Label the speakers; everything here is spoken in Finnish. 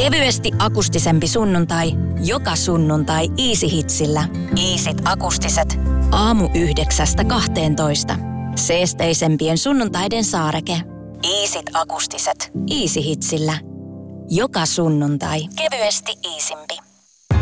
Speaker 1: Kevyesti akustisempi sunnuntai, joka sunnuntai Easy Hitsillä. Easyt akustiset. Aamu 9–12. Seesteisempien sunnuntaiden saareke. Easyt akustiset. Easy Hitsillä. Joka sunnuntai. Kevyesti iisimpi.